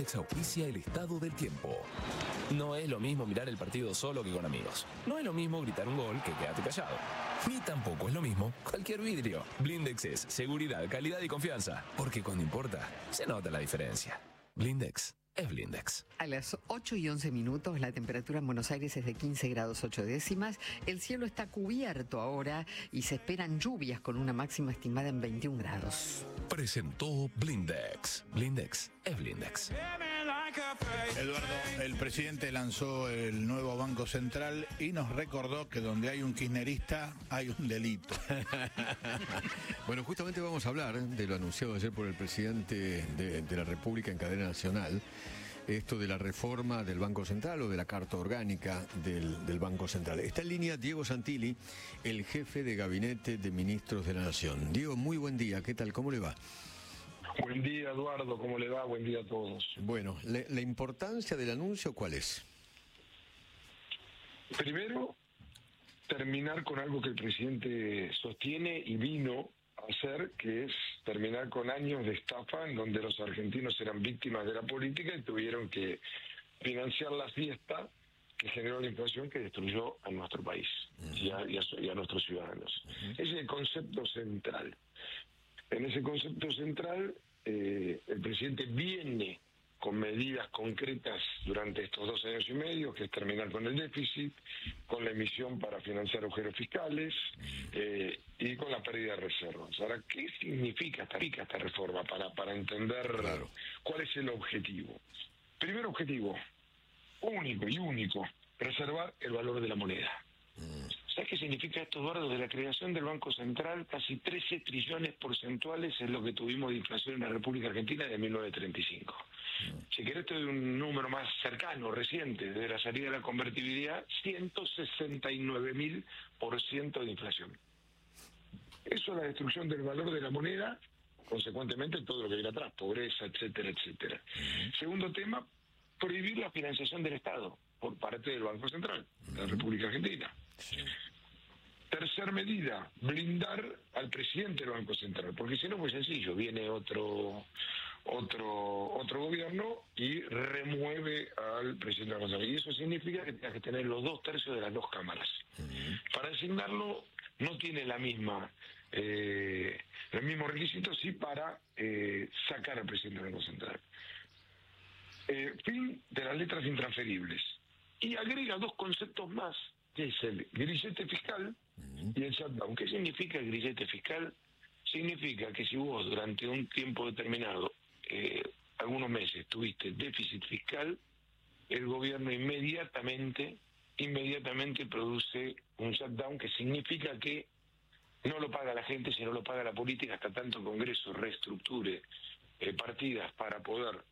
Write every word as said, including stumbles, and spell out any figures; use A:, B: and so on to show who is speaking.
A: Blindex auspicia el estado del tiempo. No es lo mismo mirar el partido solo que con amigos. No es lo mismo gritar un gol que quedarte callado. Ni tampoco es lo mismo cualquier vidrio. Blindex es seguridad, calidad y confianza. Porque cuando importa, se nota la diferencia. Blindex es Blindex.
B: A las ocho y once minutos, la temperatura en Buenos Aires es de quince grados ocho décimas. El cielo está cubierto ahora y se esperan lluvias con una máxima estimada en veintiún grados.
A: Presentó Blindex. Blindex es Blindex.
C: Eduardo, el presidente lanzó el nuevo Banco Central y nos recordó que donde hay un kirchnerista hay un delito.
D: Bueno, justamente vamos a hablar de lo anunciado ayer por el presidente de, de la República en cadena nacional, esto de la reforma del Banco Central o de la Carta Orgánica del, del Banco Central. Está en línea Diego Santilli, el jefe de gabinete de ministros de la Nación. Diego, muy buen día, ¿qué tal? ¿Cómo le va?
E: Buen día, Eduardo, ¿cómo le va? Buen día a todos.
D: Bueno, ¿la, la importancia del anuncio cuál es?
E: Primero, terminar con algo que el presidente sostiene y vino a hacer, que es terminar con años de estafa en donde los argentinos eran víctimas de la política y tuvieron que financiar la fiesta que generó la inflación que destruyó a nuestro país uh-huh. y, a, y, a, y a nuestros ciudadanos. Uh-huh. Ese es el concepto central. En ese concepto central, eh, el presidente viene con medidas concretas durante estos dos años y medio, que es terminar con el déficit, con la emisión para financiar agujeros fiscales eh, y con la pérdida de reservas. Ahora, ¿qué significa esta, esta reforma para, para entender claro. cuál es el objetivo? Primer objetivo, único y único, preservar el valor de la moneda. ¿Sabes qué significa esto, Eduardo? De la creación del Banco Central, casi trece trillones porcentuales es lo que tuvimos de inflación en la República Argentina de mil novecientos treinta y cinco. Si querés te doy un número más cercano, reciente, de la salida de la convertibilidad, ciento sesenta y nueve mil por ciento de inflación. Eso es la destrucción del valor de la moneda, consecuentemente todo lo que viene atrás, pobreza, etcétera, etcétera. Segundo tema, prohibir la financiación del Estado por parte del Banco Central de la República Argentina. Sí. Tercer medida, blindar al presidente del Banco Central, porque si no, muy sencillo, viene otro otro otro gobierno y remueve al presidente del Banco Central. Y eso significa que tenga que tener los dos tercios de las dos cámaras. Uh-huh. Para designarlo no tiene la misma eh, el mismo requisito, sí, para eh, sacar al presidente del Banco Central. Eh, fin de las letras intransferibles. Y agrega dos conceptos más, que es el grillete fiscal uh-huh. y el shutdown. ¿Qué significa el grillete fiscal? Significa que si vos durante un tiempo determinado, eh, algunos meses, tuviste déficit fiscal, el gobierno inmediatamente, inmediatamente produce un shutdown, que significa que no lo paga la gente, sino lo paga la política, hasta tanto el Congreso reestructure eh, partidas para poder